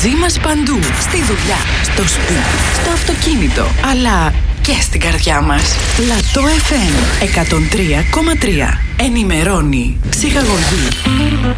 Μαζί μας παντού. Στη δουλειά, στο σπίτι, στο αυτοκίνητο, αλλά και στην καρδιά μας. Λατό FM 103,3. Ενημερώνει, ψυχαγωγεί.